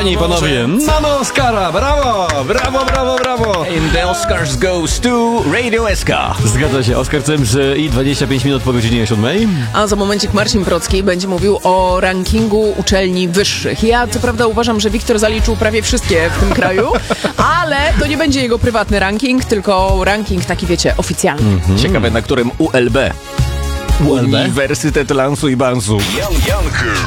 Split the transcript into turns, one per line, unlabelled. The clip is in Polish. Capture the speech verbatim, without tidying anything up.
Panie i panowie, mamy Oscara! Brawo! Brawo, brawo, brawo!
And the Oscars goes to Radio S K.
Zgadza się, Oskar Cemrzy i dwadzieścia pięć minut po godzinie siódmej.
A za momencik Marcin Procki będzie mówił o rankingu uczelni wyższych. Ja co prawda uważam, że Wiktor zaliczył prawie wszystkie w tym kraju, ale to nie będzie jego prywatny ranking, tylko ranking taki, wiecie, oficjalny.
Mm-hmm. Ciekawe, na którym U L B.
U L B?
Uniwersytet Lansu i Bansu.